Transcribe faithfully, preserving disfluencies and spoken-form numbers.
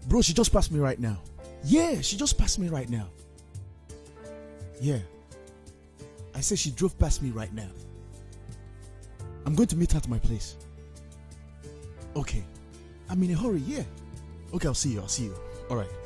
Bro, she just passed me right now. Yeah, she just passed me right now. Yeah. I said she drove past me right now. I'm going to meet her at my place. Okay. I'm in a hurry, yeah. Okay, I'll see you. I'll see you. All right.